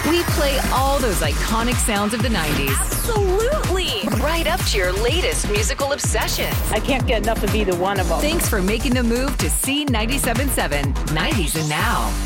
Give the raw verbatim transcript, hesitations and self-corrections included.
We play all those iconic sounds of the nineties. Absolutely. Right up to your latest musical obsessions. I can't get enough of either one of them. Thanks for making the move to C ninety-seven point seven, nineties and Now.